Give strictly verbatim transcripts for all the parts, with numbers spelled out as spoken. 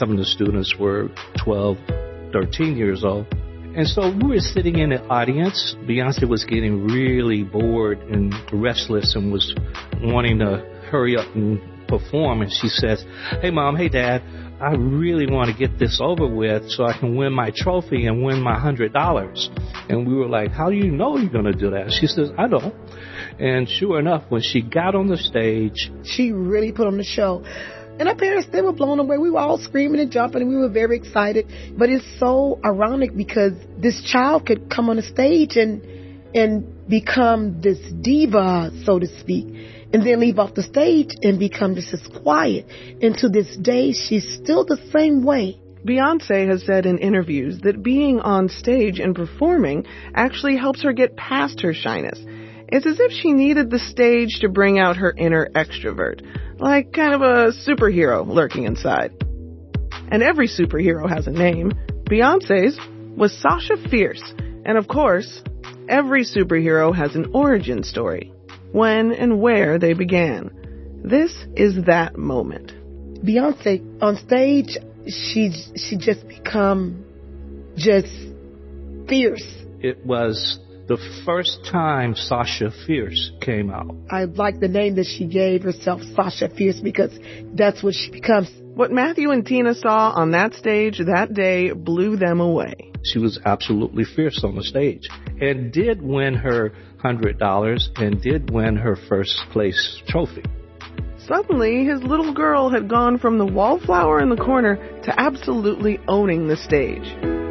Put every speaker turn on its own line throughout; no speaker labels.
some of the students were twelve, thirteen years old. And so we were sitting in the audience. Beyonce was getting really bored and restless and was wanting to hurry up and perform. And she says, hey, Mom, hey, Dad, I really want to get this over with so I can win my trophy and win my one hundred dollars. And we were like, how do you know you're going to do that? She says, I don't. And sure enough, when she got on the stage,
she really put on the show. And our parents, they were blown away. We were all screaming and jumping, and we were very excited. But it's so ironic because this child could come on the stage and and become this diva, so to speak, and then leave off the stage and become just as quiet. And to this day, she's still the same way.
Beyonce has said in interviews that being on stage and performing actually helps her get past her shyness. It's as if she needed the stage to bring out her inner extrovert, like kind of a superhero lurking inside. And every superhero has a name. Beyonce's was Sasha Fierce. And of course, every superhero has an origin story, when and where they began. This is that moment.
Beyonce, on stage, she, she just become just fierce.
It was the first time Sasha Fierce came out.
I like the name that she gave herself, Sasha Fierce, because that's what she becomes.
What Matthew and Tina saw on that stage that day blew them away.
She was absolutely fierce on the stage and did win her one hundred dollars and did win her first place trophy.
Suddenly, his little girl had gone from the wallflower in the corner to absolutely owning the stage.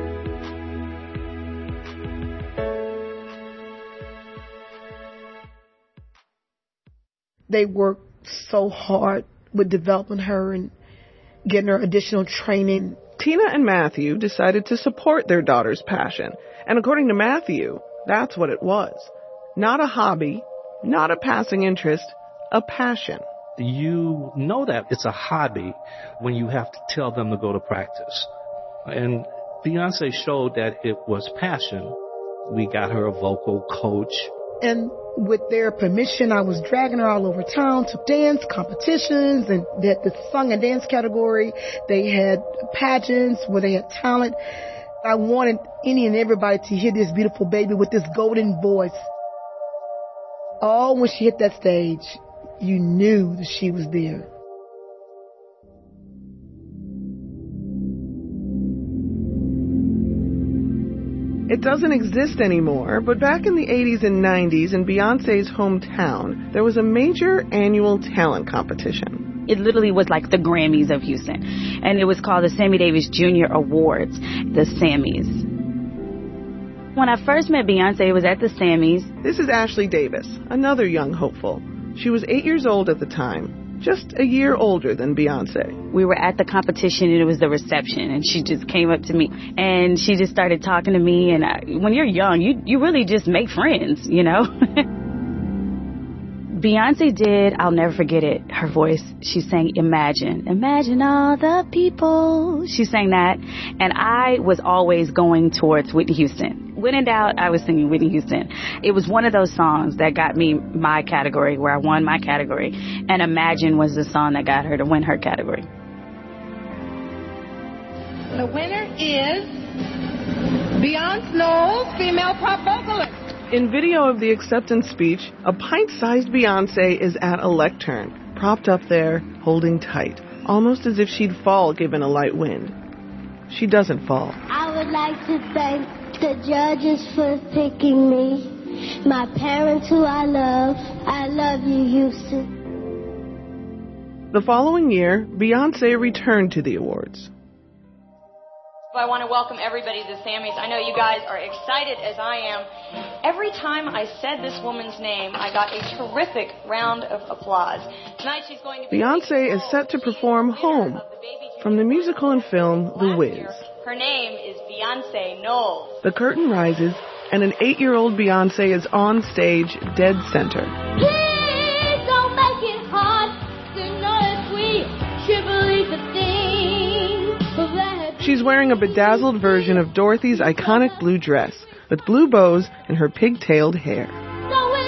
They worked so hard with developing her and getting her additional training.
Tina and Matthew decided to support their daughter's passion. And according to Matthew, that's what it was. Not a hobby, not a passing interest, a passion.
You know that it's a hobby when you have to tell them to go to practice. And Beyonce showed that it was passion. We got her a vocal coach.
And with their permission, I was dragging her all over town to dance competitions, and that the song and dance category, they had pageants where they had talent. I wanted any and everybody to hear this beautiful baby with this golden voice. Oh, when she hit that stage, you knew that she was there.
It doesn't exist anymore, but back in the eighties and nineties in Beyonce's hometown, there was a major annual talent competition.
It literally was like the Grammys of Houston, and it was called the Sammy Davis Junior Awards, the Sammys. When I first met Beyonce, it was at the Sammys.
This is Ashley Davis, another young hopeful. She was eight years old at the time. Just a year older than Beyonce.
We were at the competition, and it was the reception, and she just came up to me, and she just started talking to me, and I, when you're young, you you really just make friends, you know? Beyonce did, I'll never forget it, her voice. She sang Imagine. Imagine all the people. She sang that, and I was always going towards Whitney Houston. When in doubt, I was singing Whitney Houston. It was one of those songs that got me my category, where I won my category, and Imagine was the song that got her to win her category.
The winner is Beyonce Knowles, female pop vocalist.
In video of the acceptance speech, a pint-sized Beyonce is at a lectern, propped up there, holding tight, almost as if she'd fall given a light wind. She doesn't fall.
I would like to thank the judges for picking me, my parents who I love. I love you, Houston.
The following year, Beyonce returned to the awards.
I want to welcome everybody to the Sammys. I know you guys are excited as I am. Every time I said this woman's name, I got a terrific round of applause. Tonight she's going to be...
Beyonce is set to perform Home from the musical and film The Wiz.
Her name is Beyonce Knowles.
The curtain rises, and an eight-year-old Beyonce is on stage, dead center.
Please don't make it hard to know that we should believe the things that...
She's wearing a bedazzled version of Dorothy's iconic blue dress, with blue bows and her pigtailed hair.